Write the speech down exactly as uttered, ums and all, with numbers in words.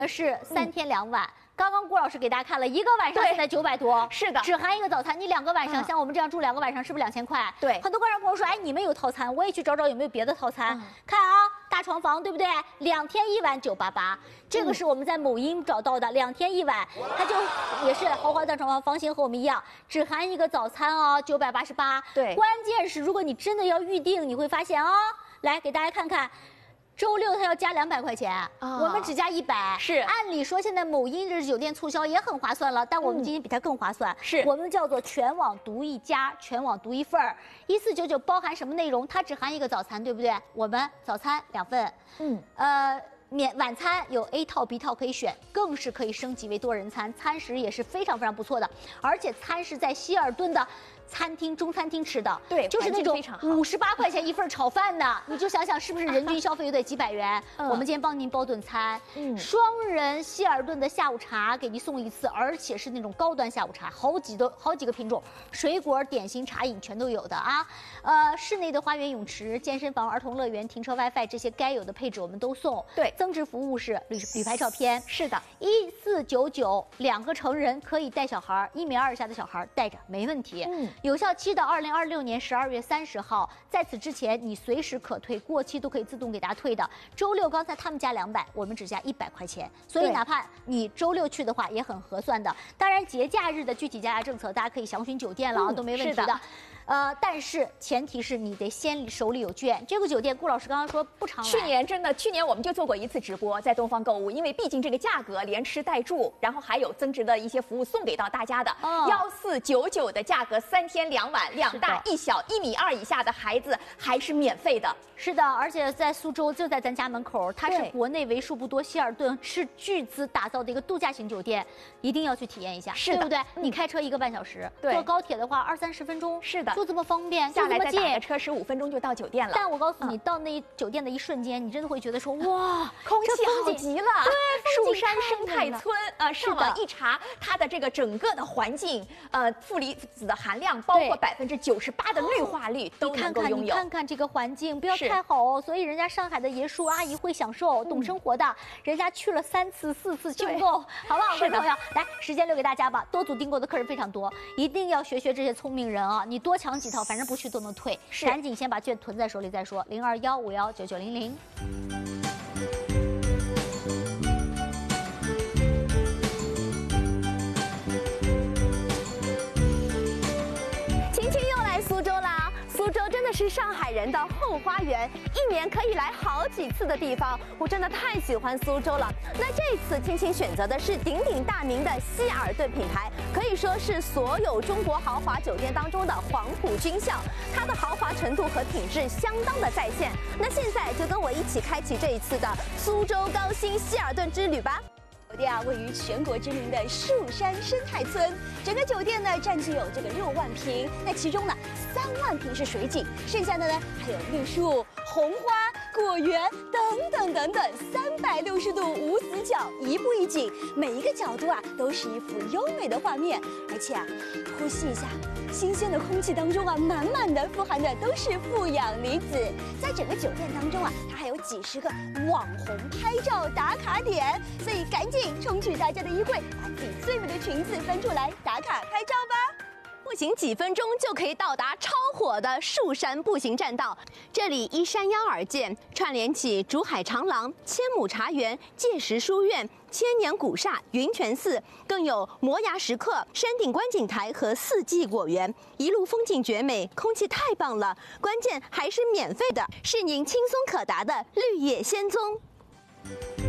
是三天两晚。嗯 刚刚顾老师给大家看了一个晚上，现在九百多， 是的， 只含一个早餐。你两个晚上， 嗯、 像我们这样住两个晚上，是不是两千块？ 对， 很多观众朋友说，哎，你们有套餐，我也去找找有没有别的套餐。嗯、看啊，大床房，对不对？两天一晚九八八，这个是我们在某音找到的，嗯、两天一晚，它就也是豪华大床房，房型和我们一样，只含一个早餐哦，九百八十八。 对， 关键是如果你真的要预定，你会发现啊、哦，来给大家看看。 周六它要加两百块钱，哦、我们只加一百。 是， 按理说现在某音日酒店促销也很划算了，但我们今天比它更划算。 是、嗯， 我们叫做全网独一家，全网独一份儿。一四九九包含什么内容？它只含一个早餐，对不对？我们早餐两份，嗯，呃。 免晚餐有 A 套 B 套可以选，更是可以升级为多人餐，餐食也是非常非常不错的，而且餐是在希尔顿的餐厅中餐厅吃的， 对， 就是那种五十八块钱一份炒饭的，你就想想是不是人均消费有得几百元？嗯、我们今天帮您包顿餐，嗯，双人希尔顿的下午茶给您送一次，而且是那种高端下午茶，好几多好几个品种，水果、点心、茶饮全都有的啊。呃，室内的花园泳池、健身房、儿童乐园、停车 WiFi 这些该有的配置我们都送， 对。 增值服务是旅旅拍照片， 是的， 一四九九，两个成人可以带小孩，一米二以下的小孩带着没问题。嗯，有效期到二零二六年十二月三十号，在此之前你随时可退，过期都可以自动给大家退的。周六刚才他们加两百，我们只加一百块钱，所以哪怕你周六去的话也很合算的。当然节假日的具体加价政策，大家可以详询酒店了啊，嗯、都没问题的。 呃，但是前提是你得先手里有券。这个酒店，顾老师刚刚说不常来。 去年真的，去年我们就做过一次直播，在东方购物，因为毕竟这个价格连吃带住，然后还有增值的一些服务送给到大家的。幺四九九的价格，三天两晚，两大一小，一米二以下的孩子还是免费的。 是的，而且在苏州就在咱家门口，它是国内为数不多希尔顿斥巨资打造的一个度假型酒店，一定要去体验一下， 是对不对？ 嗯、 你开车一个半小时， 对， 坐高铁的话二三十分钟， 是的。 就这么方便， 下来再打个车十五分钟就到酒店了。 但我告诉你，嗯、到那酒店的一瞬间，你真的会觉得说，哇， 空气好极了， 对， 树山生态村，呃，上网一查，它的这个整个的环境，呃，负离子的含量包括百分之九十八的绿化率都能够拥有。 你看看这个环境，不要太好哦。所以人家上海的爷叔阿姨会享受，懂生活的，嗯、人家去了三次四次就够，好不好？各位朋友，来，时间留给大家吧。多组订购的客人非常多，一定要学学这些聪明人啊！你多抢几套，反正不去都能退，赶紧先把券囤在手里再说。零二幺五幺九九零零。 青青又来苏州啦！苏州真的是上海人的后花园，一年可以来好几次的地方。我真的太喜欢苏州了。那这次青青选择的是鼎鼎大名的希尔顿品牌，可以说是所有中国豪华酒店当中的黄埔军校，它的豪华程度和品质相当的在线。那现在就跟我一起开启这一次的苏州高新希尔顿之旅吧。 酒店啊，位于全国知名的树山生态村，整个酒店呢占据有这个六万平，那其中呢三万平是水景，剩下的呢还有绿树、红花、果园等等等等，三百六十度无死角，一步一景，每一个角度啊都是一幅优美的画面，而且啊，呼吸一下。 新鲜的空气当中啊，满满的富含的都是负氧离子。在整个酒店当中啊，它还有几十个网红拍照打卡点，所以赶紧冲去大家的衣柜，把自己最美的裙子翻出来打卡拍照吧。 步行几分钟就可以到达超火的树山步行栈道，这里依山腰而建，串联起竹海长廊、千亩茶园、界石书院、千年古刹、云泉寺，更有摩崖石刻、山顶观景台和四季果园，一路风景绝美，空气太棒了，关键还是免费的，是您轻松可达的绿野仙踪。